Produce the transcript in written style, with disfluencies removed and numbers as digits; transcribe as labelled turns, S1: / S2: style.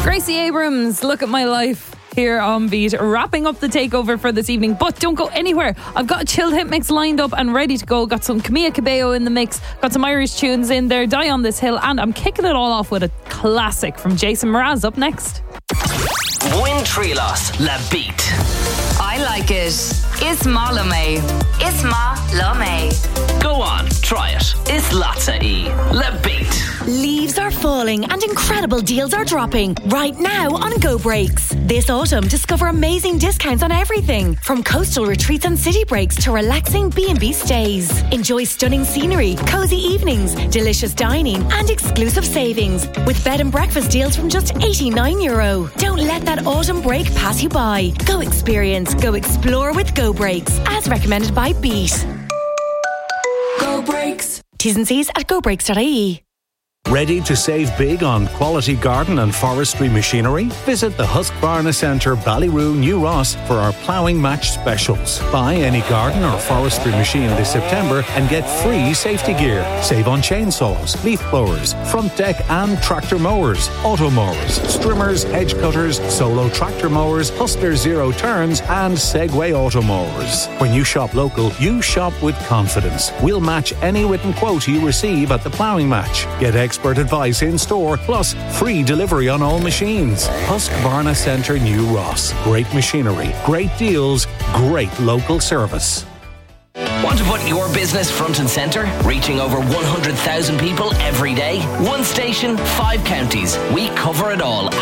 S1: Gracie Abrams, Look at My Life, here on Beat, wrapping up the takeover for this evening. But don't go anywhere. I've got a chilled hit mix lined up and ready to go. Got some Camilla Cabello in the mix, got some Irish tunes in there, Die on This Hill, and I'm kicking it all off with a classic from Jason Mraz up next.
S2: Win Trilos, La Beat.
S3: I like it. Isma Lome. Isma Lome.
S2: Go on, try it. It's Latza E. La Beat.
S4: Leaves are falling and incredible deals are dropping right now on Go Breaks. This autumn, discover amazing discounts on everything from coastal retreats and city breaks to relaxing B&B stays. Enjoy stunning scenery, cozy evenings, delicious dining and exclusive savings with bed and breakfast deals from just €89. Don't let that autumn break pass you by. Go experience, go explore with Go Breaks, as recommended by Beat. Go Breaks. T's and C's at gobreaks.ie.
S5: Ready to save big on quality garden and forestry machinery? Visit the Husqvarna Centre, Ballyroo, New Ross for our ploughing match specials. Buy any garden or forestry machine this September and get free safety gear. Save on chainsaws, leaf blowers, front deck and tractor mowers, auto mowers, strimmers, hedge cutters, solo tractor mowers, Hustler Zero Turns and Segway auto mowers. When you shop local, you shop with confidence. We'll match any written quote you receive at the ploughing match. Get expert advice in store, plus free delivery on all machines. Husqvarna Centre, New Ross. Great machinery, great deals, great local service.
S2: Want to put your business front and centre, reaching over 100,000 people every day? One station, 5 counties. We cover it all